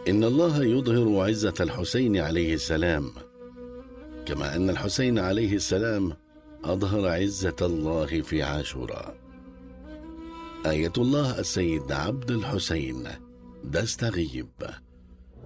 إن الله يظهر عزة الحسين عليه السلام، كما أن الحسين عليه السلام أظهر عزة الله في عاشوراء. آية الله السيد عبد الحسين دستغيب.